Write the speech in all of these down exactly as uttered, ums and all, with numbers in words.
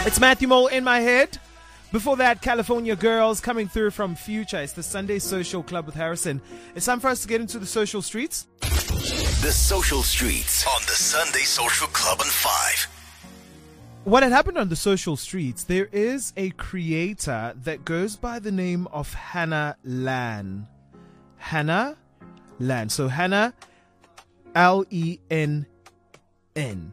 It's Matthew Mole in my head. Before that, California Girls coming through from Future. It's the Sunday Social Club with Harrison. It's time for us to get into the social streets. The social streets on the Sunday Social Club on five. What had happened on the social streets, there is a creator that goes by the name of Hannah Lan. Hannah Lan. So Hannah, L E N N.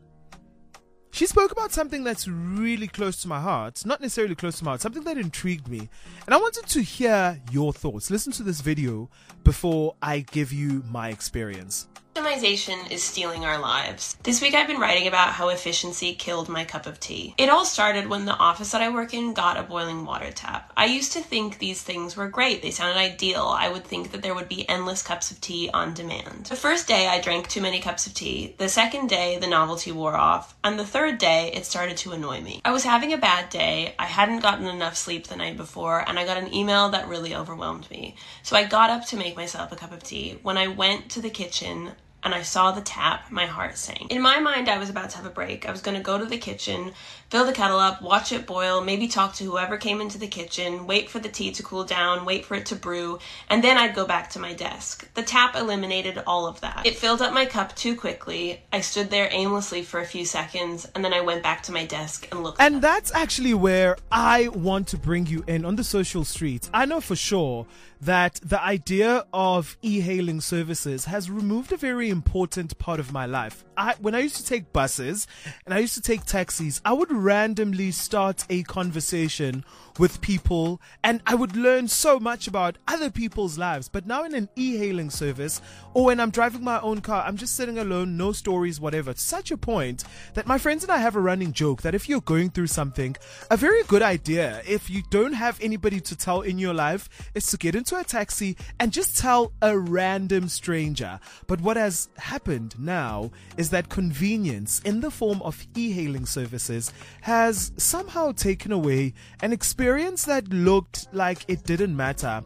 She spoke about something that's really close to my heart, not necessarily close to my heart, something that intrigued me. And I wanted to hear your thoughts. Listen to this video before I give you my experience. Optimization is stealing our lives. This week I've been writing about how efficiency killed my cup of tea. It all started when the office that I work in got a boiling water tap. I used to think these things were great. They sounded ideal. I would think that there would be endless cups of tea on demand. The first day I drank too many cups of tea. The second day the novelty wore off. And the third day it started to annoy me. I was having a bad day. I hadn't gotten enough sleep the night before and I got an email that really overwhelmed me. So I got up to make myself a cup of tea. When I went to the kitchen and I saw the tap, my heart sank. In my mind, I was about to have a break. I was going to go to the kitchen, fill the kettle up, watch it boil, maybe talk to whoever came into the kitchen, wait for the tea to cool down, wait for it to brew, and then I'd go back to my desk. The tap eliminated all of that. It filled up my cup too quickly. I stood there aimlessly for a few seconds, and then I went back to my desk and looked And up. that's actually where I want to bring you in on the social streets. I know for sure that the idea of e-hailing services has removed a very important part of my life. I, when I used to take buses and I used to take taxis, I would randomly start a conversation with people and I would learn so much about other people's lives. But now in an e-hailing service or when I'm driving my own car, I'm just sitting alone, no stories, whatever. To such a point that my friends and I have a running joke that if you're going through something, a very good idea, if you don't have anybody to tell in your life, is to get into a taxi and just tell a random stranger. But what has happened now is that convenience in the form of e-hailing services has somehow taken away an experience that looked like it didn't matter.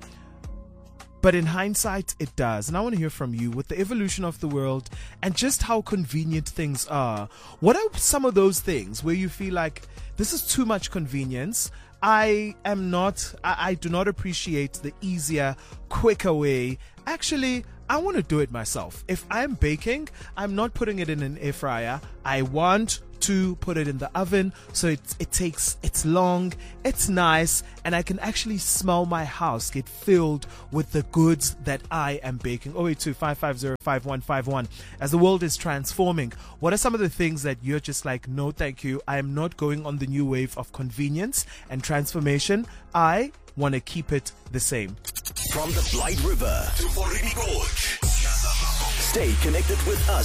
But in hindsight, it does. And I want to hear from you with the evolution of the world and just how convenient things are. What are some of those things where you feel like this is too much convenience? I am not, I, I do not appreciate the easier, quicker way. Actually, I want to do it myself. If I'm baking, I'm not putting it in an air fryer. I want to put it in the oven so it, it takes, it's long, it's nice, and I can actually smell my house get filled with the goods that I am baking. oh eight two, five five zero, five one five one. As the world is transforming, what are some of the things that you're just like, no thank you, I am not going on the new wave of convenience and transformation. I want to keep it the same. From the Blight River to Morimi Gorge. Stay connected with us